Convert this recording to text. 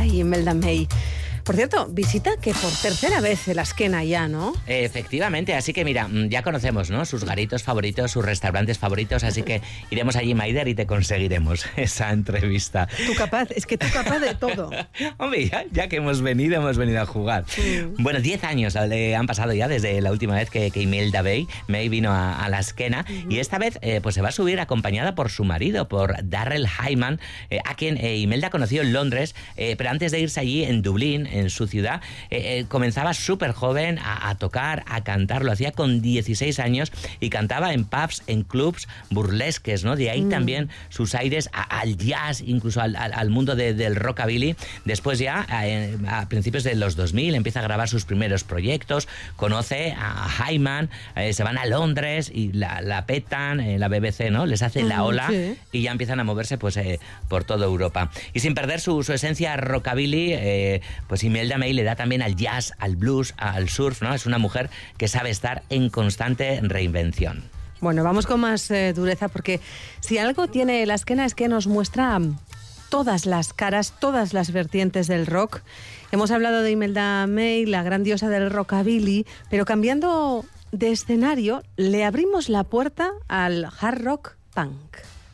Ay, Imelda May. Por cierto, visita que por tercera vez el Azkena ya, ¿no? Efectivamente, así que mira, ya conocemos, ¿no?, sus garitos favoritos, sus restaurantes favoritos, así que iremos allí, Maider, y te conseguiremos esa entrevista. Tú capaz de todo. Hombre, ya que hemos venido a jugar. Bueno, 10 años han pasado ya desde la última vez que Imelda May vino a la Azkena, y esta vez pues se va a subir acompañada por su marido, por Darrell Hyman, a quien Imelda conoció en Londres, pero antes de irse allí en Dublín, en su ciudad, comenzaba súper joven a tocar, a cantar. Lo hacía con 16 años y cantaba en pubs, en clubs burlesques, ¿no? De ahí también sus aires al jazz, incluso al mundo del rockabilly. Después ya, a principios de los 2000, empieza a grabar sus primeros proyectos, conoce a Hyman, se van a Londres y la petan, la BBC, ¿no?, les hace la ola, sí, y ya empiezan a moverse pues por toda Europa. Y sin perder su esencia rockabilly, pues Imelda May le da también al jazz, al blues, al surf, ¿no? Es una mujer que sabe estar en constante reinvención. Bueno, vamos con más dureza, porque si algo tiene el Azkena es que nos muestra todas las caras, todas las vertientes del rock. Hemos hablado de Imelda May, la gran diosa del rockabilly, pero cambiando de escenario, le abrimos la puerta al hard rock punk.